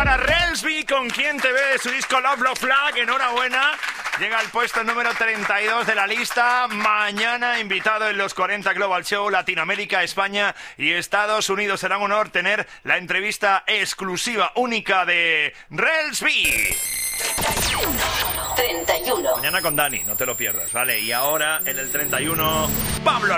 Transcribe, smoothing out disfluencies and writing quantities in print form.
para Relsby, con quien te ve de su disco Love Love Flag. Enhorabuena. Llega al puesto número 32 de la lista. Mañana invitado en los 40 Global Show. Latinoamérica, España y Estados Unidos. Será un honor tener la entrevista exclusiva, única de Relsby. 31. Mañana con Dani, no te lo pierdas, ¿vale? Y ahora en el 31, Pablo